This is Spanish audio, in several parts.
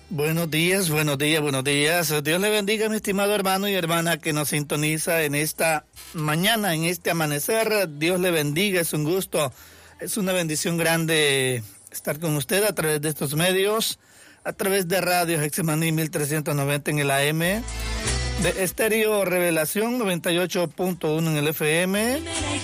Buenos días, buenos días, buenos días. Dios le bendiga, mi estimado hermano y hermana que nos sintoniza en esta mañana, en este amanecer. Dios le bendiga, es un gusto, es una bendición grande estar con usted a través de estos medios, a través de Radio Hexemaní 1390 en el AM, de Estéreo Revelación 98.1 en el FM.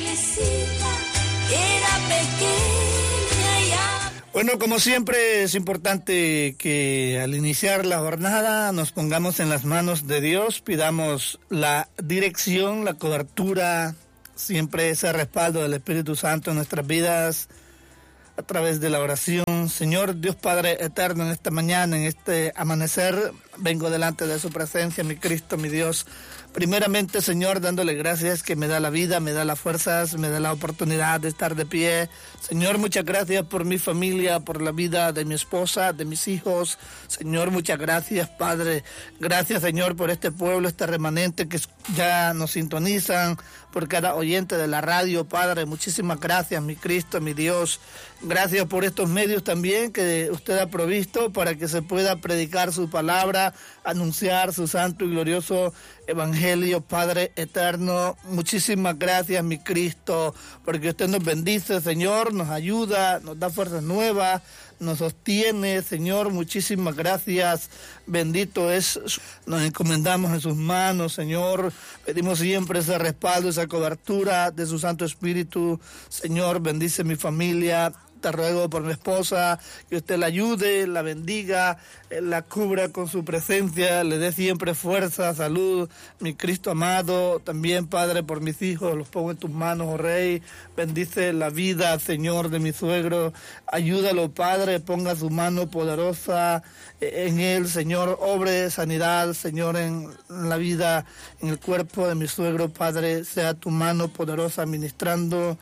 Bueno, como siempre es importante que al iniciar la jornada nos pongamos en las manos de Dios, pidamos la dirección, la cobertura, siempre ese respaldo del Espíritu Santo en nuestras vidas a través de la oración. Señor Dios Padre eterno, en esta mañana, en este amanecer, vengo delante de su presencia, mi Cristo, mi Dios. Primeramente, Señor, dándole gracias que me da la vida, me da las fuerzas, me da la oportunidad de estar de pie. Señor, muchas gracias por mi familia, por la vida de mi esposa, de mis hijos. Señor, muchas gracias, Padre. Gracias, Señor, por este pueblo, este remanente que ya nos sintonizan, por cada oyente de la radio, Padre. Muchísimas gracias, mi Cristo, mi Dios. Gracias por estos medios también que usted ha provisto para que se pueda predicar su palabra, anunciar su santo y glorioso evangelio, Padre eterno. Muchísimas gracias, mi Cristo, porque usted nos bendice, Señor, nos ayuda, nos da fuerzas nuevas, nos sostiene, Señor. Muchísimas gracias, bendito es. Nos encomendamos en sus manos, Señor. Pedimos siempre ese respaldo, esa cobertura de su Santo Espíritu. Señor, bendice mi familia. Te ruego por mi esposa, que usted la ayude, la bendiga, la cubra con su presencia, le dé siempre fuerza, salud, mi Cristo amado. También, Padre, por mis hijos, los pongo en tus manos, oh Rey. Bendice la vida, Señor, de mi suegro. Ayúdalo, Padre, ponga su mano poderosa en él, Señor. Obre sanidad, Señor, en la vida, en el cuerpo de mi suegro, Padre. Sea tu mano poderosa ministrando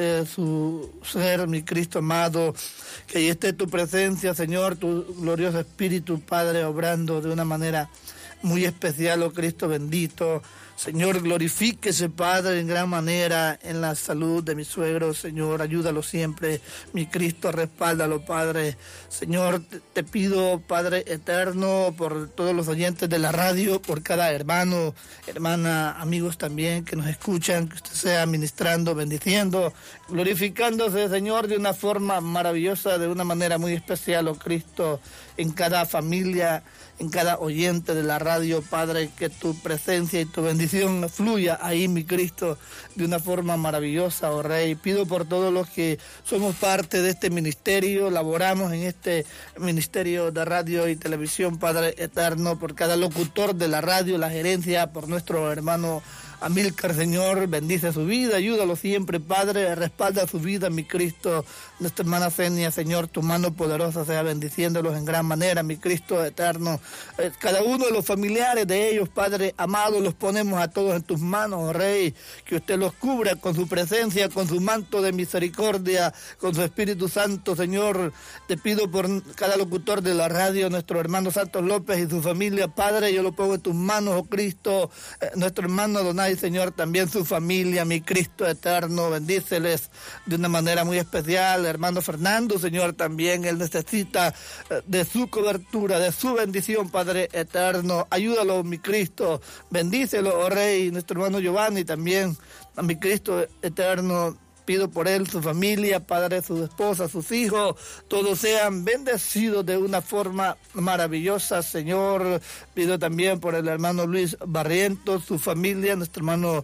su ser, mi Cristo amado, que ahí esté tu presencia, Señor, tu glorioso Espíritu, Padre, obrando de una manera muy especial, oh Cristo bendito. Señor, glorifíquese, Padre, en gran manera en la salud de mi suegro. Señor, ayúdalo siempre, mi Cristo, respáldalo, Padre. Señor, te pido, Padre eterno, por todos los oyentes de la radio, por cada hermano, hermana, amigos también que nos escuchan, que usted sea ministrando, bendiciendo, glorificándose, Señor, de una forma maravillosa, de una manera muy especial, oh Cristo, en cada familia, en cada oyente de la radio, Padre, que tu presencia y tu bendición fluya ahí, mi Cristo, de una forma maravillosa, oh Rey. Pido por todos los que somos parte de este ministerio, laboramos en este ministerio de radio y televisión, Padre eterno, por cada locutor de la radio, la gerencia, por nuestro hermano Amílcar, Señor, bendice su vida, ayúdalo siempre, Padre, respalda su vida, mi Cristo. Nuestra hermana Fenia, Señor, tu mano poderosa sea bendiciéndolos en gran manera, mi Cristo eterno. Cada uno de los familiares de ellos, Padre amado, los ponemos a todos en tus manos, oh Rey, que usted los cubra con su presencia, con su manto de misericordia, con su Espíritu Santo, Señor. Te pido por cada locutor de la radio, nuestro hermano Santos López y su familia, Padre, yo lo pongo en tus manos, oh Cristo. Nuestro hermano Donay, Señor, también su familia, mi Cristo eterno, bendíceles de una manera muy especial. Hermano Fernando, Señor, también él necesita de su cobertura, de su bendición, Padre eterno. Ayúdalo, mi Cristo, bendícelo, oh Rey. Nuestro hermano Giovanni también, a mi Cristo eterno, pido por él, su familia, Padre, su esposa, sus hijos, todos sean bendecidos de una forma maravillosa, Señor. Pido también por el hermano Luis Barrientos, su familia, nuestro hermano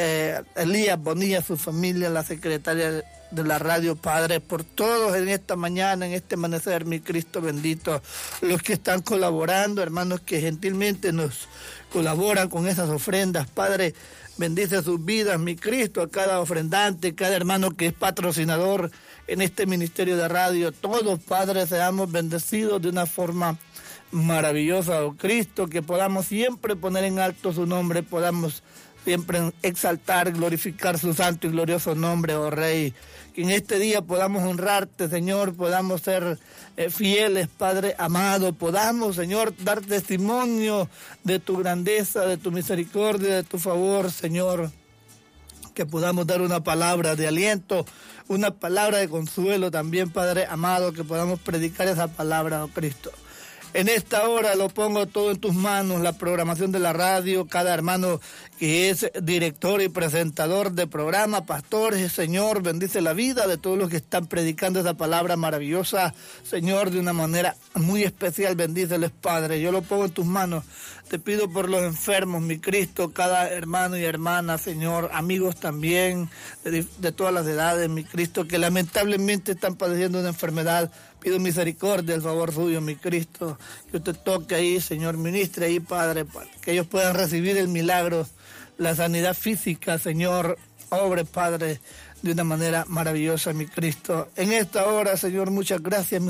Elías Bonilla, su familia, la secretaria de la radio, Padre, por todos en esta mañana, en este amanecer, mi Cristo bendito, los que están colaborando, hermanos que gentilmente nos colaboran con esas ofrendas, Padre. Bendice sus vidas, mi Cristo, a cada ofrendante, cada hermano que es patrocinador en este ministerio de radio. Todos, Padre, seamos bendecidos de una forma maravillosa, oh Cristo, que podamos siempre poner en alto su nombre, podamos siempre exaltar, glorificar su santo y glorioso nombre, oh Rey. Que en este día podamos honrarte, Señor, podamos ser fieles, Padre amado, podamos, Señor, dar testimonio de tu grandeza, de tu misericordia, de tu favor, Señor. Que podamos dar una palabra de aliento, una palabra de consuelo también, Padre amado, que podamos predicar esa palabra, oh Cristo. En esta hora lo pongo todo en tus manos, la programación de la radio, cada hermano que es director y presentador de programa, pastores, Señor, bendice la vida de todos los que están predicando esa palabra maravillosa, Señor, de una manera muy especial, bendíceles, Padre, yo lo pongo en tus manos, te pido por los enfermos, mi Cristo, cada hermano y hermana, Señor, amigos también, de todas las edades, mi Cristo, que lamentablemente están padeciendo una enfermedad. Pido misericordia, el favor suyo, mi Cristo, que usted toque ahí, Señor, ministre ahí, Padre, para que ellos puedan recibir el milagro, la sanidad física, Señor, obre, Padre, de una manera maravillosa, mi Cristo. En esta hora, Señor, muchas gracias,